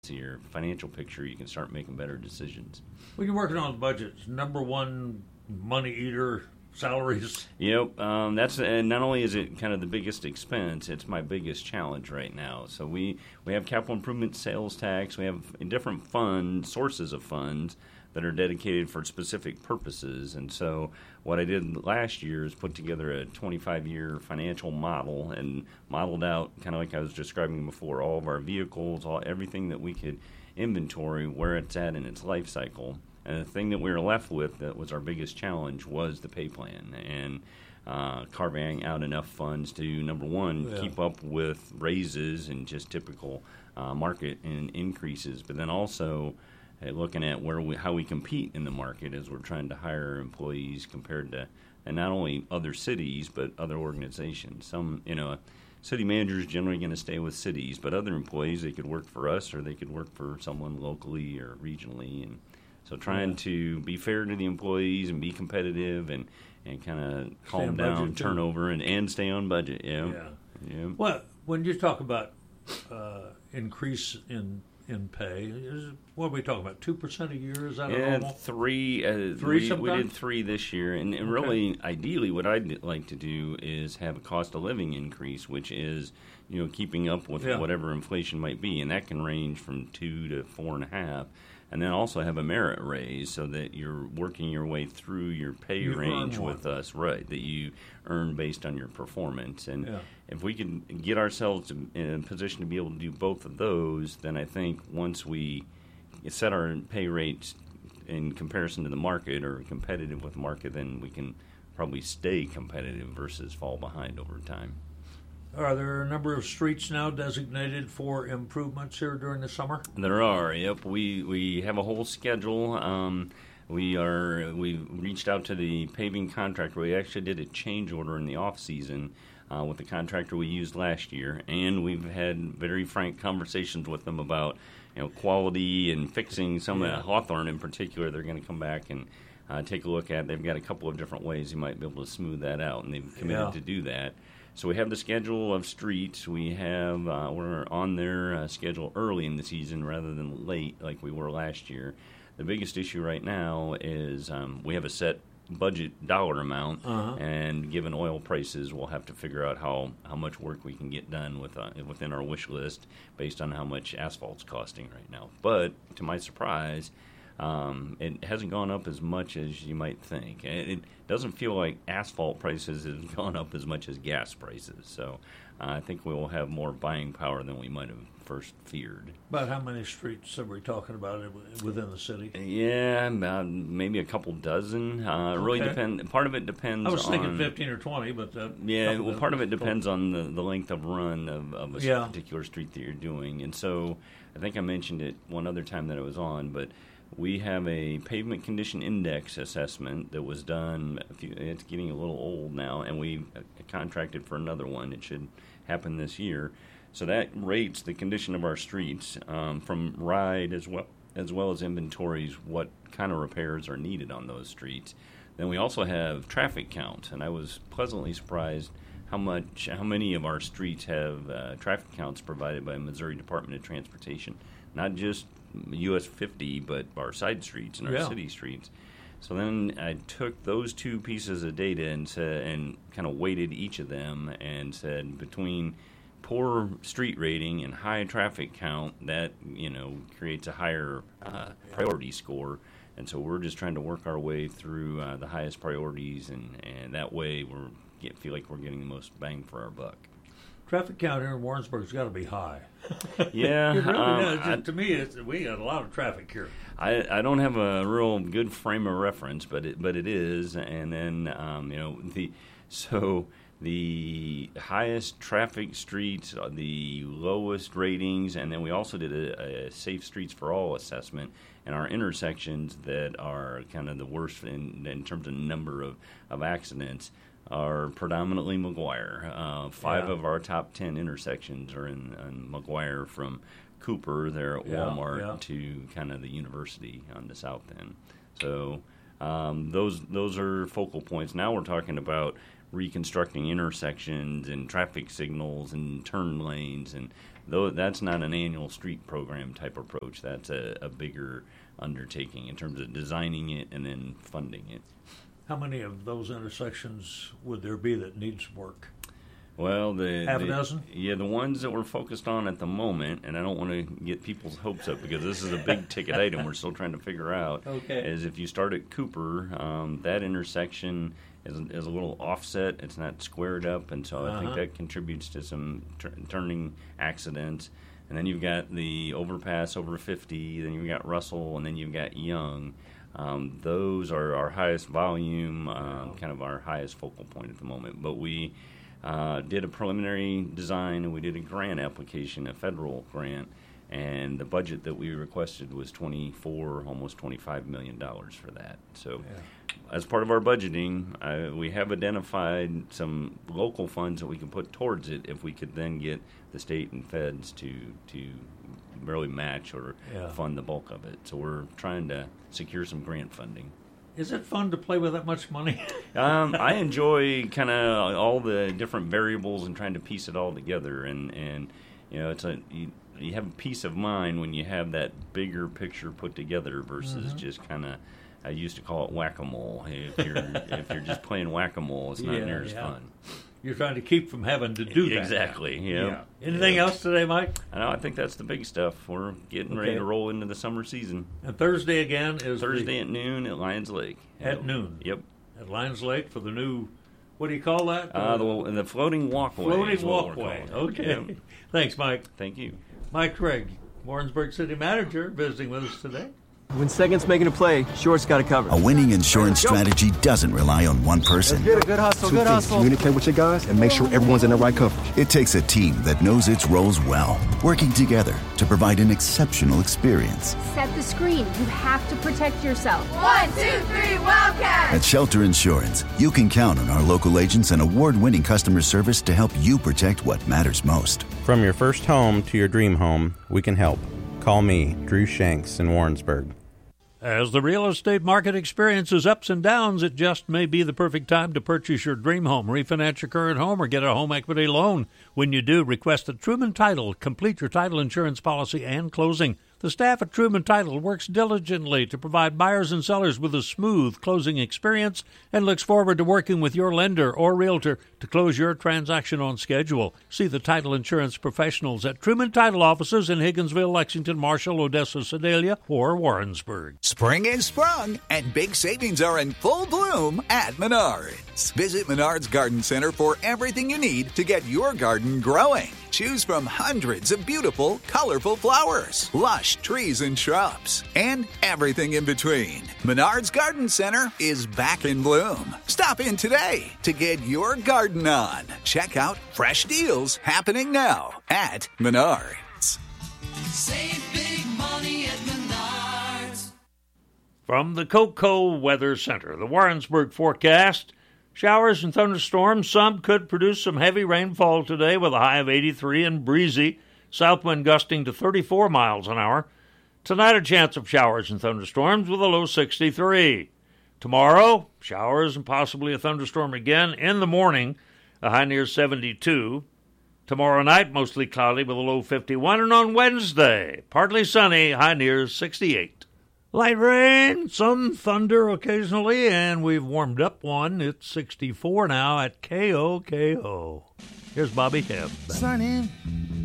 your financial picture, you can start making better decisions. When you're working on budgets, number one money eater, salaries. Yep, that's and not only is it kind of the biggest expense, it's my biggest challenge right now. So we have capital improvement, sales tax, we have different sources of funds that are dedicated for specific purposes. And so what I did last year is put together a 25-year financial model and modeled out, kind of like I was describing before, all of our vehicles, everything that we could inventory, where it's at in its life cycle. And the thing that we were left with that was our biggest challenge was the pay plan and carving out enough funds to, number one, keep up with raises and just typical market and increases, but then also looking at how we compete in the market as we're trying to hire employees compared to, and not only other cities, but other organizations. Some, city manager is generally going to stay with cities, but other employees, they could work for us or they could work for someone locally or regionally. And so trying to be fair to the employees and be competitive and kind of calm down turnover and stay on budget. Yeah. Well, when you talk about increase in pay, what are we talking about? 2% a year? Is that normal? Three. We did 3 this year, and really, ideally, what I'd like to do is have a cost of living increase, which is keeping up with whatever inflation might be, and that can range from 2 to 4.5. And then also have a merit raise so that you're working your way through your pay range with us, right, that you earn based on your performance. And if we can get ourselves in a position to be able to do both of those, then I think once we set our pay rates in comparison to the market or competitive with the market, then we can probably stay competitive versus fall behind over time. Are there a number of streets now designated for improvements here during the summer? There are. Yep, we have a whole schedule. We reached out to the paving contractor. We actually did a change order in the off season with the contractor we used last year, and we've had very frank conversations with them about quality and fixing some of that. Hawthorne in particular, they're going to come back and take a look at. They've got a couple of different ways you might be able to smooth that out, and they've committed to do that. So we have the schedule of streets. We have we're on their schedule early in the season rather than late like we were last year. The biggest issue right now is we have a set budget dollar amount, and given oil prices, we'll have to figure out how much work we can get done within our wish list based on how much asphalt's costing right now. But to my surprise, it hasn't gone up as much as you might think. It doesn't feel like asphalt prices have gone up as much as gas prices. So I think we will have more buying power than we might have first feared. About how many streets are we talking about within the city? Yeah, about maybe a couple dozen. Really depend. Part of it depends. I was thinking 15 or 20, but part of it depends on the length of run of a particular street that you're doing. And so I think I mentioned it one other time that I was on, but we have a pavement condition index assessment that was done. It's getting a little old now, and we contracted for another one. It should happen this year. So that rates the condition of our streets from RIDE as well as inventories what kind of repairs are needed on those streets. Then we also have traffic count, and I was pleasantly surprised how many of our streets have traffic counts provided by Missouri Department of Transportation, not just US 50, but our side streets and our city streets. So then I took those two pieces of data and kind of weighted each of them and said between poor street rating and high traffic count, that creates a higher priority score. And so we're just trying to work our way through the highest priorities, and that way feel like we're getting the most bang for our buck. Traffic count here in Warrensburg's got to be high. Yeah. It really does. To me, we got a lot of traffic here. I don't have a real good frame of reference, but it is. And then, the highest traffic streets, the lowest ratings, and then we also did a Safe Streets for All assessment, and our intersections that are kind of the worst in terms of number of accidents are predominantly McGuire. 5 of our top 10 intersections are in McGuire, from Cooper there at Walmart to kind of the university on the south end. So those are focal points. Now we're talking about reconstructing intersections and traffic signals and turn lanes, and though that's not an annual street program type approach. That's a bigger undertaking in terms of designing it and then funding it. How many of those intersections would there be that needs work? Well, half a dozen? Yeah, the ones that we're focused on at the moment, and I don't want to get people's hopes up because this is a big ticket item we're still trying to figure out, is if you start at Cooper, that intersection is a little offset. It's not squared up, and so I think that contributes to some turning accidents. And then you've got the overpass over 50, then you've got Russell, and then you've got Young. Those are our highest volume, kind of our highest focal point at the moment. But we did a preliminary design, and we did a grant application, a federal grant, and the budget that we requested was almost $25 million for that. So as part of our budgeting, we have identified some local funds that we can put towards it if we could then get the state and feds to really match or fund the bulk of it. So we're trying to secure some grant funding. Is it fun to play with that much money? I enjoy kind of all the different variables and trying to piece it all together. And you know, you have a peace of mind when you have that bigger picture put together versus just kind of, I used to call it whack-a-mole. If you're just playing whack-a-mole, it's not near as fun. You're trying to keep from having to do that. Exactly. Yeah. Anything else today, Mike? I think that's the big stuff. We're getting ready to roll into the summer season. And Thursday again is Thursday at noon at Lions Lake. At noon. Yep. At Lions Lake for the new, what do you call that? The floating walkway. Floating walkway. Okay. Yep. Thanks, Mike. Thank you. Mike Craig, Warrensburg City Manager, visiting with us today. When Second's making a play, Short's got it covered. A winning insurance strategy doesn't rely on one person. Let's get a good hustle, Two things. Communicate with your guys and make sure everyone's in the right coverage. It takes a team that knows its roles well, working together to provide an exceptional experience. Set the screen. You have to protect yourself. 1, 2, 3, Wildcats! At Shelter Insurance, you can count on our local agents and award-winning customer service to help you protect what matters most. From your first home to your dream home, we can help. Call me, Drew Shanks in Warrensburg. As the real estate market experiences ups and downs, it just may be the perfect time to purchase your dream home, refinance your current home, or get a home equity loan. When you do, request a Truman Title, complete your title insurance policy and closing. The staff at Truman Title works diligently to provide buyers and sellers with a smooth closing experience and looks forward to working with your lender or realtor to close your transaction on schedule. See the title insurance professionals at Truman Title offices in Higginsville, Lexington, Marshall, Odessa, Sedalia, or Warrensburg. Spring is sprung, and big savings are in full bloom at Menards. Visit Menards Garden Center for everything you need to get your garden growing. Choose from hundreds of beautiful, colorful flowers, lush trees and shrubs, and everything in between. Menards Garden Center is back in bloom. Stop in today to get your garden on. Check out fresh deals happening now at Menards. Save big money at Menards. From the Cocoa Weather Center, the Warrensburg forecast. Showers and thunderstorms. Some could produce some heavy rainfall today with a high of 83 and breezy. South wind gusting to 34 miles an hour. Tonight, a chance of showers and thunderstorms with a low 63. Tomorrow, showers and possibly a thunderstorm again in the morning, a high near 72. Tomorrow night, mostly cloudy with a low 51. And on Wednesday, partly sunny, high near 68. Light rain, some thunder occasionally, and we've warmed up one. It's 64 now at KOKO. Here's Bobby Hebb. Sunny,